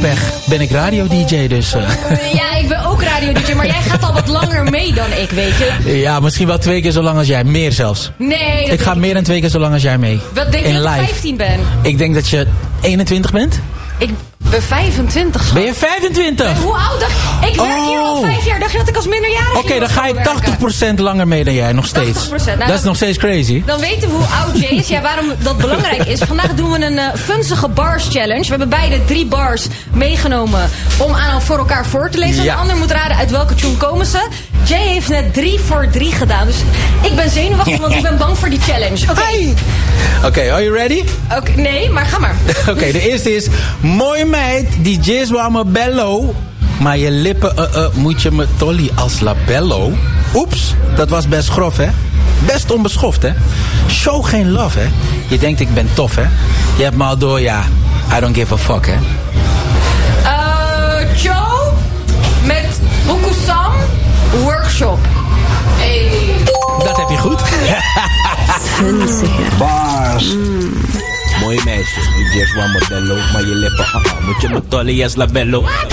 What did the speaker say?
pech ben ik radio-dj, dus... Ja, ik ben ook radio-dj, maar jij gaat al wat langer mee dan ik, weet je. Ja, misschien wel 2 keer zo lang als jij. Meer zelfs. Nee. Ik ga meer dan 2 keer zo lang als jij mee. Wat denk je in dat ik live. 15 ben? Ik denk dat je 21 bent. Ik ben 25. Schat. Ben je 25? Hoe oud? Ik werk hier al 5 jaar. Dacht je dat ik als minderjarige Oké, dan ga je 80% langer mee dan jij, nog steeds. 80%. Nou, dat is nog steeds crazy. Dan weten we hoe oud Jay is. Ja, waarom dat belangrijk is. Vandaag doen we een funzige bars challenge. We hebben beide 3 bars meegenomen om voor elkaar voor te lezen. Ja. De ander moet raden uit welke tune komen ze. Jay heeft net 3 voor 3 gedaan. Dus ik ben zenuwachtig, want ik ben bang voor die challenge. Oké, are you ready? Nee, maar ga maar. Oké, de eerste is... Mooi meid, die jizz wou me bello. Maar je lippen, moet je me tolly als labello. Oeps, dat was best grof, hè? Best onbeschoft, hè? Show geen love, hè? Je denkt ik ben tof, hè? Je hebt me al door, ja. I don't give a fuck, hè? Joe met Hokusam Workshop. Hey. Dat heb je goed. Bars. Mooi meisje, je just one modello. Maar je lippen, moet je me tolly als labello.